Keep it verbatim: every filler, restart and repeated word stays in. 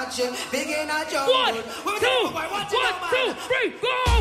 action. Begin a jungle. One, two, one, two, three, go!